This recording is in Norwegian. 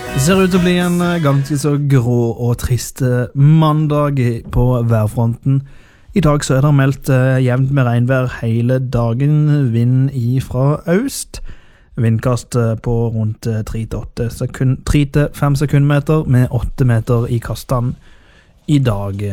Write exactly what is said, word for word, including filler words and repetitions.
Det ser ut til å bli en ganske så grå og trist mandag på værfronten. I dag så er det meldt jevnt med regnvær hele dagen, vind ifra øst. Vindkast på rundt tre til åtte sekund, tre til fem sekundmeter med åtte meter i kastene i dag.